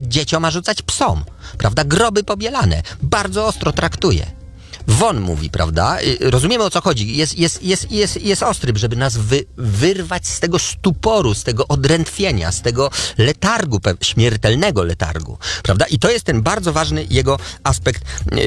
dzieciom, a rzucać psom, prawda? Groby pobielane. Bardzo ostro traktuje. Won mówi, prawda? Rozumiemy, o co chodzi. Jest ostry, żeby nas wyrwać z tego stuporu, z tego odrętwienia, z tego letargu, śmiertelnego letargu, prawda? I to jest ten bardzo ważny jego aspekt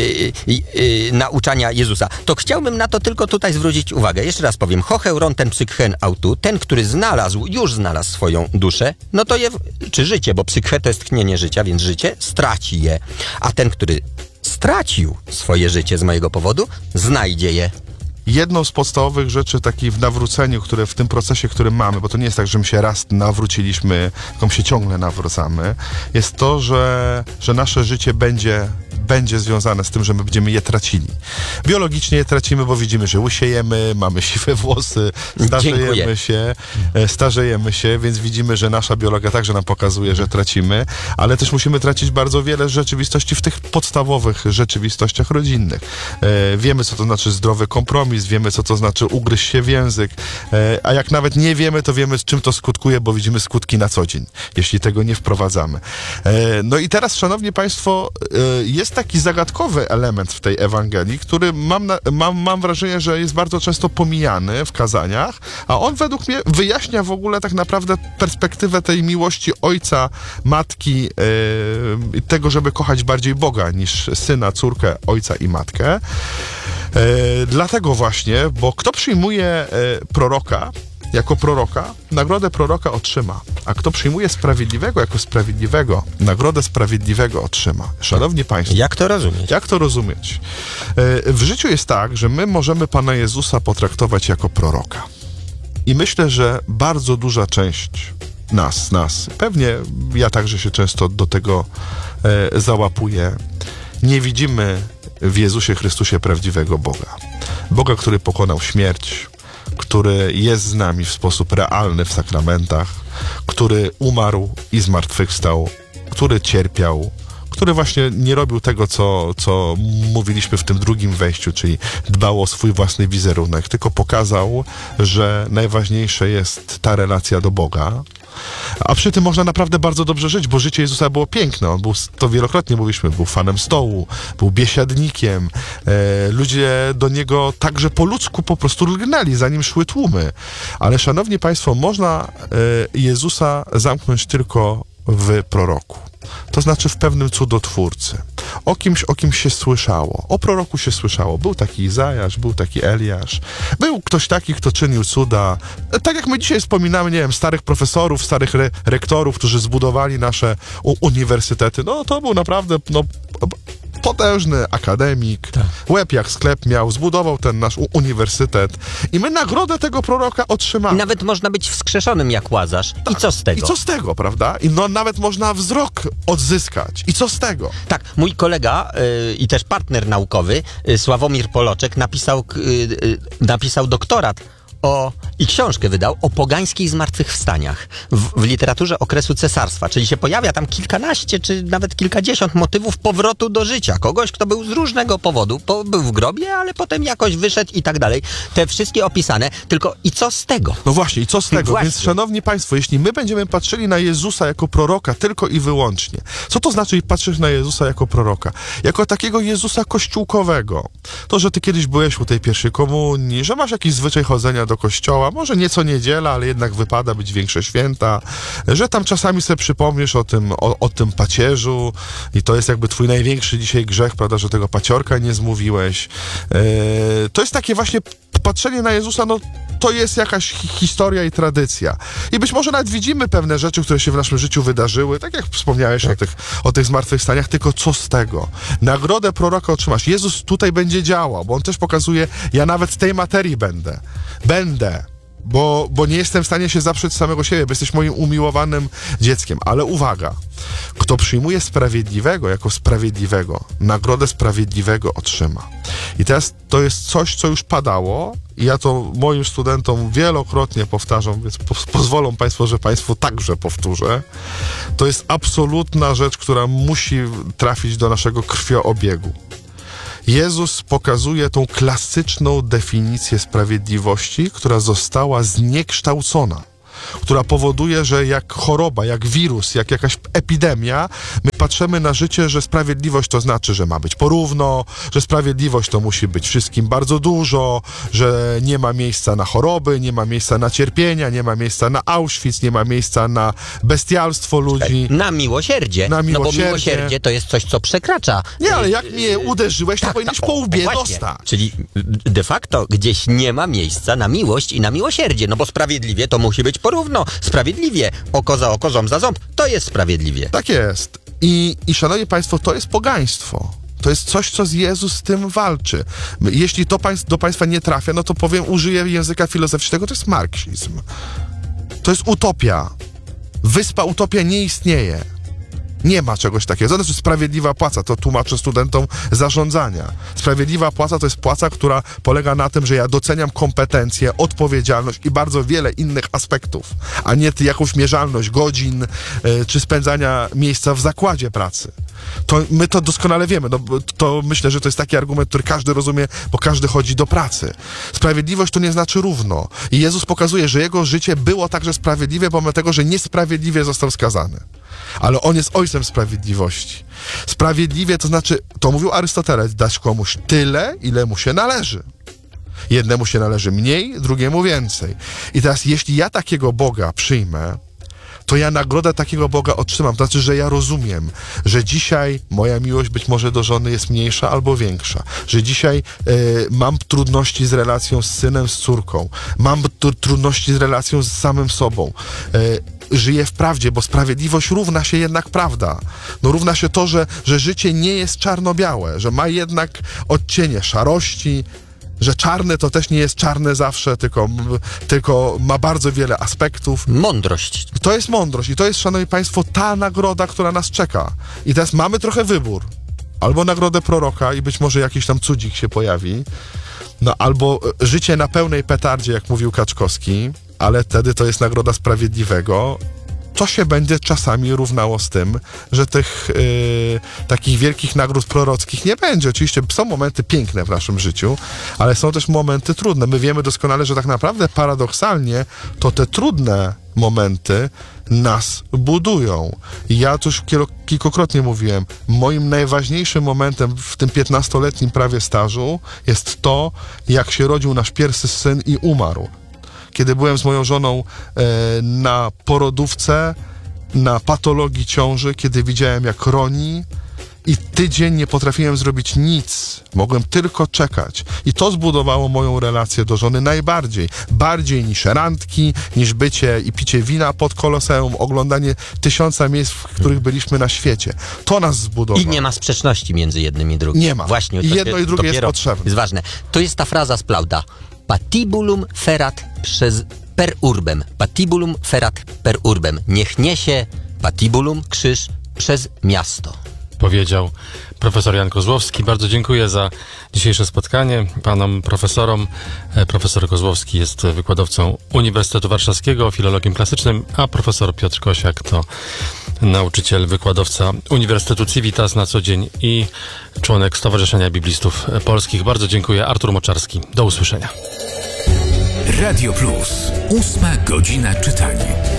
nauczania Jezusa. To chciałbym na to tylko tutaj zwrócić uwagę. Jeszcze raz powiem. Hocheuron ten psychen autu, ten, który już znalazł swoją duszę, no to czy życie, bo psyche to jest tchnienie życia, więc życie straci je. A ten, który stracił swoje życie z mojego powodu, znajdzie je. Jedną z podstawowych rzeczy takiej w nawróceniu, które w tym procesie, który mamy, bo to nie jest tak, że my się raz nawróciliśmy, tylko my się ciągle nawracamy, jest to, że nasze życie będzie związane z tym, że my będziemy je tracili. Biologicznie je tracimy, bo widzimy, że łysiejemy, mamy siwe włosy, starzejemy się, więc widzimy, że nasza biologia także nam pokazuje, że tracimy, ale też musimy tracić bardzo wiele rzeczywistości w tych podstawowych rzeczywistościach rodzinnych. Wiemy, co to znaczy zdrowy kompromis, wiemy, co to znaczy ugryźć się w język, a jak nawet nie wiemy, to wiemy, z czym to skutkuje, bo widzimy skutki na co dzień, jeśli tego nie wprowadzamy. No i teraz, szanowni państwo, jest taki zagadkowy element w tej Ewangelii, który mam wrażenie, że jest bardzo często pomijany w kazaniach, a on według mnie wyjaśnia w ogóle tak naprawdę perspektywę tej miłości ojca, matki, tego, żeby kochać bardziej Boga niż syna, córkę, ojca i matkę. Dlatego właśnie, bo kto przyjmuje proroka, jako proroka, nagrodę proroka otrzyma. A kto przyjmuje sprawiedliwego jako sprawiedliwego, nagrodę sprawiedliwego otrzyma. Szanowni państwo. Jak to rozumieć? Jak to rozumieć? W życiu jest tak, że my możemy Pana Jezusa potraktować jako proroka. I myślę, że bardzo duża część nas, pewnie ja także się często do tego załapuję, nie widzimy w Jezusie Chrystusie prawdziwego Boga. Boga, który pokonał śmierć, który jest z nami w sposób realny w sakramentach, który umarł i zmartwychwstał, który cierpiał, który właśnie nie robił tego, co mówiliśmy w tym drugim wejściu, czyli dbał o swój własny wizerunek, tylko pokazał, że najważniejsze jest ta relacja do Boga. A przy tym można naprawdę bardzo dobrze żyć, bo życie Jezusa było piękne. On był, to wielokrotnie mówiliśmy, był fanem stołu, był biesiadnikiem. Ludzie do niego także po ludzku po prostu lgnęli, zanim szły tłumy. Ale szanowni państwo, można Jezusa zamknąć tylko w proroku. To znaczy w pewnym cudotwórcy. O kimś się słyszało. O proroku się słyszało. Był taki Izajasz, był taki Eliasz. Był ktoś taki, kto czynił cuda. Tak jak my dzisiaj wspominamy, nie wiem, starych profesorów, starych rektorów, którzy zbudowali nasze uniwersytety. No to był naprawdę potężny akademik, tak. Łeb jak sklep miał, zbudował ten nasz uniwersytet i my nagrodę tego proroka otrzymamy. I nawet można być wskrzeszonym jak Łazarz. Tak. I co z tego? I co z tego, prawda? I nawet można wzrok odzyskać. I co z tego? Tak, mój kolega i też partner naukowy, Sławomir Poloczek, napisał doktorat i książkę wydał o pogańskich zmartwychwstaniach w literaturze okresu cesarstwa, czyli się pojawia tam kilkanaście czy nawet kilkadziesiąt motywów powrotu do życia. Kogoś, kto był z różnego powodu, był w grobie, ale potem jakoś wyszedł i tak dalej. Te wszystkie opisane, tylko i co z tego? No właśnie, i co z tego? Więc szanowni państwo, jeśli my będziemy patrzyli na Jezusa jako proroka tylko i wyłącznie, co to znaczy patrzeć na Jezusa jako proroka? Jako takiego Jezusa kościółkowego. To, że ty kiedyś byłeś u tej pierwszej komunii, że masz jakiś zwyczaj chodzenia do kościoła, może nie co niedziela, ale jednak wypada być większe święta, że tam czasami sobie przypomnisz o tym pacierzu i to jest jakby twój największy dzisiaj grzech, prawda, że tego paciorka nie zmówiłeś. To jest takie właśnie patrzenie na Jezusa, no to jest jakaś historia i tradycja. I być może nawet widzimy pewne rzeczy, które się w naszym życiu wydarzyły, tak jak wspomniałeś o tych zmartwychwstaniach, tylko co z tego? Nagrodę proroka otrzymasz. Jezus tutaj będzie działał, bo on też pokazuje, ja nawet z tej materii będę, bo nie jestem w stanie się zaprzeć samego siebie, bo jesteś moim umiłowanym dzieckiem. Ale uwaga, kto przyjmuje sprawiedliwego jako sprawiedliwego, nagrodę sprawiedliwego otrzyma. I teraz to jest coś, co już padało i ja to moim studentom wielokrotnie powtarzam, więc pozwolą państwo, że państwu także powtórzę. To jest absolutna rzecz, która musi trafić do naszego krwioobiegu. Jezus pokazuje tą klasyczną definicję sprawiedliwości, która została zniekształcona. która powoduje, że jak choroba, jak wirus, jak jakaś epidemia, my patrzymy na życie, że sprawiedliwość to znaczy, że ma być porówno, że sprawiedliwość to musi być wszystkim bardzo dużo, że nie ma miejsca na choroby, nie ma miejsca na cierpienia, nie ma miejsca na Auschwitz, nie ma miejsca na bestialstwo ludzi. Na miłosierdzie. Na No bo miłosierdzie. miłosierdzie to jest coś, co przekracza. Nie, ale jak mnie uderzyłeś, to powinieneś po łbie Właśnie. dostać. Czyli de facto gdzieś nie ma miejsca na miłość i na miłosierdzie, no bo sprawiedliwie to musi być porówno. Sprawiedliwie, oko za oko, ząb za ząb, to jest sprawiedliwie. Tak jest. I szanowni państwo, to jest pogaństwo. To jest coś, co Jezus z tym walczy. Jeśli to do państwa nie trafia, no to użyję języka filozoficznego, to jest marksizm. To jest utopia. Wyspa utopia nie istnieje. Nie ma czegoś takiego. To znaczy sprawiedliwa płaca, to tłumaczę studentom zarządzania. Sprawiedliwa płaca to jest płaca, która polega na tym, że ja doceniam kompetencje, odpowiedzialność i bardzo wiele innych aspektów, a nie jakąś mierzalność godzin czy spędzania miejsca w zakładzie pracy. To my to doskonale wiemy. No, to myślę, że to jest taki argument, który każdy rozumie, bo każdy chodzi do pracy. Sprawiedliwość to nie znaczy równo. I Jezus pokazuje, że jego życie było także sprawiedliwe, pomimo tego, że niesprawiedliwie został skazany. Ale on jest ojcem sprawiedliwości. Sprawiedliwie to znaczy, to mówił Arystoteles, dać komuś tyle, ile mu się należy. Jednemu się należy mniej, drugiemu więcej. I teraz, jeśli ja takiego Boga przyjmę, to ja nagrodę takiego Boga otrzymam. To znaczy, że ja rozumiem, że dzisiaj moja miłość być może do żony jest mniejsza albo większa. Że dzisiaj mam trudności z relacją z synem, z córką. Mam trudności z relacją z samym sobą. Żyję w prawdzie, bo sprawiedliwość równa się jednak prawda. No równa się to, że życie nie jest czarno-białe, że ma jednak odcienie szarości, że czarne to też nie jest czarne zawsze, tylko ma bardzo wiele aspektów. Mądrość. To jest mądrość i to jest, szanowni państwo, ta nagroda, która nas czeka. I teraz mamy trochę wybór. Albo nagrodę proroka i być może jakiś tam cudzik się pojawi, no albo życie na pełnej petardzie, jak mówił Kaczkowski, ale wtedy to jest nagroda sprawiedliwego. To się będzie czasami równało z tym, że tych takich wielkich nagród prorockich nie będzie. Oczywiście są momenty piękne w naszym życiu, ale są też momenty trudne. My wiemy doskonale, że tak naprawdę paradoksalnie to te trudne momenty nas budują. I ja to już kilkukrotnie mówiłem, moim najważniejszym momentem w tym 15-letnim prawie stażu jest to, jak się rodził nasz pierwszy syn i umarł. Kiedy byłem z moją żoną na porodówce, na patologii ciąży, kiedy widziałem, jak roni i tydzień nie potrafiłem zrobić nic. Mogłem tylko czekać. I to zbudowało moją relację do żony najbardziej. Bardziej niż randki, niż bycie i picie wina pod Koloseum, oglądanie 1000 miejsc, w których byliśmy na świecie. To nas zbudowało. I nie ma sprzeczności między jednym i drugim. Nie ma. Właśnie, I jedno i drugie jest potrzebne. Jest ważne. To jest ta fraza z Plauta. Patibulum ferat per urbem. Patibulum ferat per urbem. Niech niesie patibulum, krzyż, przez miasto. Powiedział profesor Jan Kozłowski. Bardzo dziękuję za dzisiejsze spotkanie panom profesorom. Profesor Kozłowski jest wykładowcą Uniwersytetu Warszawskiego, filologiem klasycznym, a profesor Piotr Kosiak to nauczyciel, wykładowca Uniwersytetu Civitas na co dzień i członek Stowarzyszenia Biblistów Polskich. Bardzo dziękuję. Artur Moczarski. Do usłyszenia. Radio Plus. 8 godzina czytania.